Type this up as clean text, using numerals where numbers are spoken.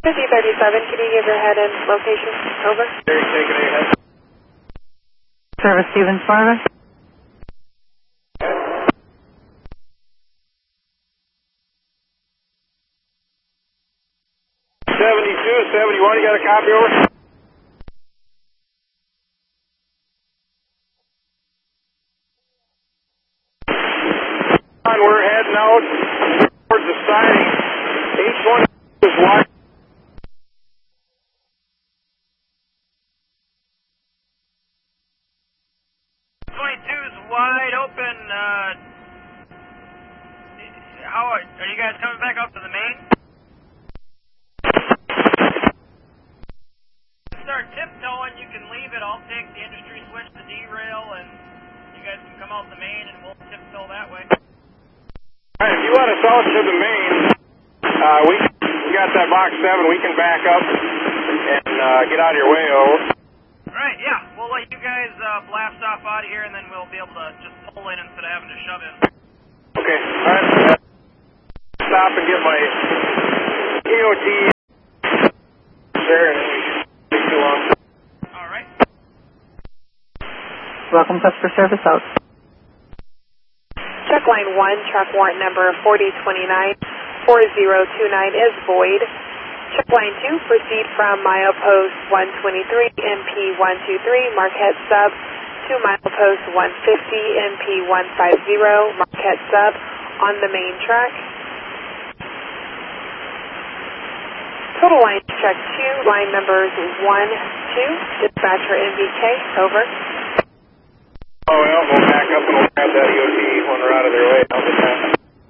5037, can you give your head and location? Over. Derek, taking a head. Service Stevens Farmer. 71, you got a copy over? We're heading out towards the siding. H1 is wide. 22's wide open. How are you guys coming back up to the main? Start tiptoeing, you can leave it. I'll take the industry switch, the derail, and you guys can come out the main and we'll tiptoe that way. Alright, if you want us out to the main, we got that box 7, we can back up and get out of your way, over. Alright, yeah, we'll let you guys blast off out of here and then we'll be able to just pull in instead of having to shove in. Okay, alright. Stop and get my EOT there and we should be too long. Alright. Welcome customer service out. Check line 1, truck warrant number 4029, 4029 is void. Check line 2, proceed from milepost 123, MP 123, Marquette sub, to milepost 150, MP 150, Marquette sub, on the main track. Total line check 2, line numbers 1, 2, dispatcher NBK, over. Oh, well, we'll back up and we'll grab that EOT when we're out of their way. How's it